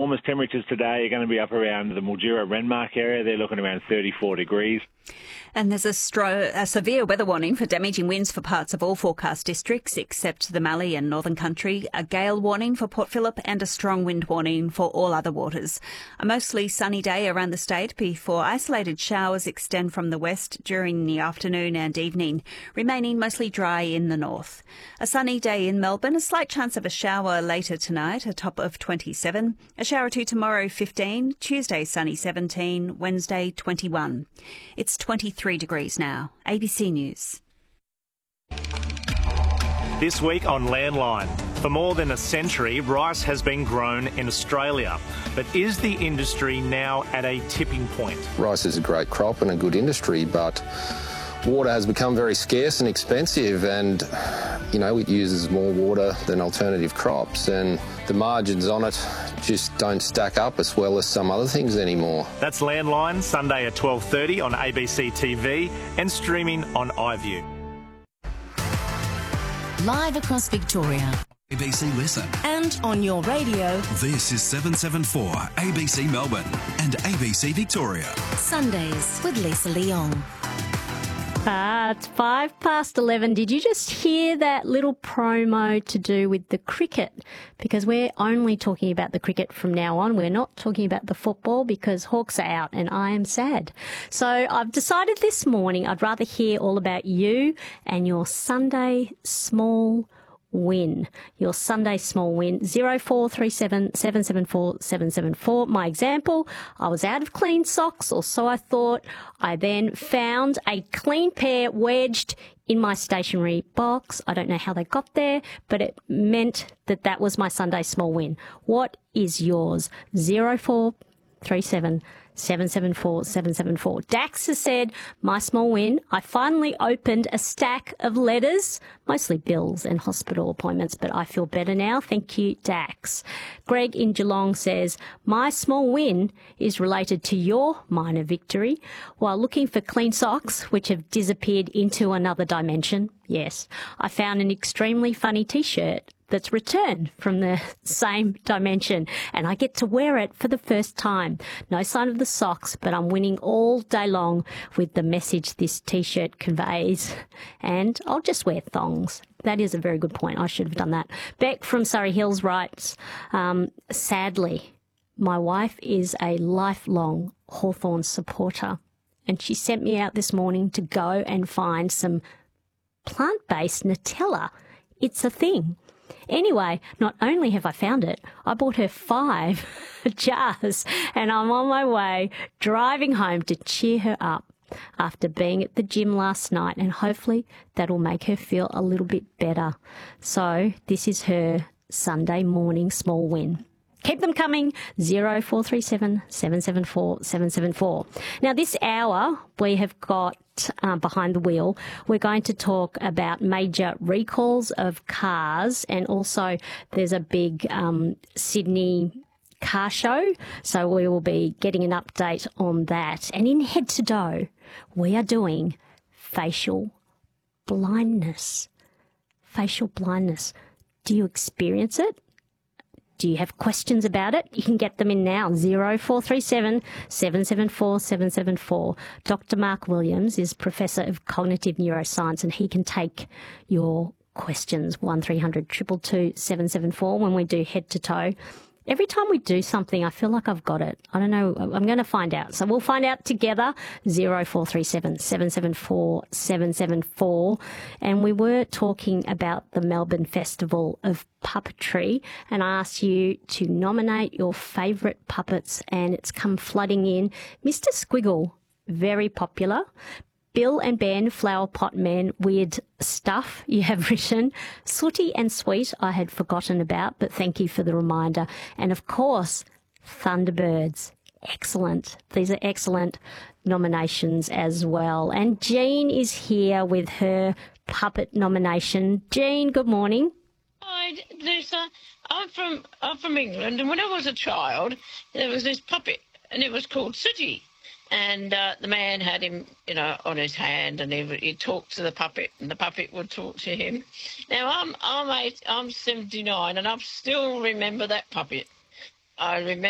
warmest temperatures today are going to be up around the Mildura-Renmark area. They're looking around 34 degrees. And there's a severe weather warning for damaging winds for parts of all forecast districts except the Mallee and Northern Country, a gale warning for Port Phillip and a strong wind warning for all other waters. A mostly sunny day around the state before isolated showers extend from the west during the afternoon and evening, remaining mostly dry in the north. A sunny day in Melbourne, a slight chance of a shower later tonight, a top of 27. A shower or two tomorrow, 15. Tuesday, sunny, 17. Wednesday, 21. It's 23 degrees now. ABC News. This week on Landline. For more than a century, rice has been grown in Australia. But is the industry now at a tipping point? Rice is a great crop and a good industry, but water has become very scarce and expensive, and, it uses more water than alternative crops, and the margins on it just don't stack up as well as some other things anymore. That's Landline, Sunday at 12:30 on ABC TV and streaming on iView. Live across Victoria. ABC Listen. And on your radio. This is 774 ABC Melbourne and ABC Victoria. Sundays with Lisa Leong. It's 11:05. Did you just hear that little promo to do with the cricket? Because we're only talking about the cricket from now on. We're not talking about the football because Hawks are out and I am sad. So I've decided this morning I'd rather hear all about you and your Sunday small win. Your Sunday small win, 0437 774 774. My example, I was out of clean socks, or so I thought. I then found a clean pair wedged in my stationery box. I don't know how they got there, but it meant that was my Sunday small win. What is yours? 0437 774 774. Dax has said, my small win, I finally opened a stack of letters, mostly bills and hospital appointments, but I feel better now. Thank you, Dax. Greg in Geelong says, my small win is related to your minor victory. While looking for clean socks, which have disappeared into another dimension, yes, I found an extremely funny T-shirt that's returned from the same dimension, and I get to wear it for the first time. No sign of the socks, but I'm winning all day long with the message this T-shirt conveys, and I'll just wear thongs. That is a very good point. I should have done that. Beck from Surrey Hills writes, sadly, my wife is a lifelong Hawthorn supporter, and she sent me out this morning to go and find some plant-based Nutella. It's a thing. Anyway, not only have I found it, I bought her 5 jars, and I'm on my way driving home to cheer her up after being at the gym last night, and hopefully that'll make her feel a little bit better. So this is her Sunday morning small win. Keep them coming, 0437 774 774. Now, this hour, we have got behind the wheel. We're going to talk about major recalls of cars, and also there's a big Sydney car show, so we will be getting an update on that. And in Head to Toe, we are doing facial blindness. Facial blindness. Do you experience it? Do you have questions about it? You can get them in now, 0437 774 774. Dr. Mark Williams is Professor of Cognitive Neuroscience, and he can take your questions, 1300 222 774 when we do Head to Toe. Every time we do something, I feel like I've got it. I don't know. I'm going to find out. So we'll find out together, 0437 774 774. And we were talking about the Melbourne Festival of Puppetry, and I asked you to nominate your favourite puppets, and it's come flooding in. Mr. Squiggle, very popular. Bill and Ben, Flower Pot Men, Weird Stuff, you have written. Sooty and Sweet, I had forgotten about, but thank you for the reminder. And of course, Thunderbirds. Excellent. These are excellent nominations as well. And Jean is here with her puppet nomination. Jean, good morning. Hi, Lisa. I'm from England, and when I was a child, there was this puppet, and it was called Sooty. And the man had him, on his hand, and he'd talk to the puppet, and the puppet would talk to him. Now, I'm 79, and I still remember that puppet. I remember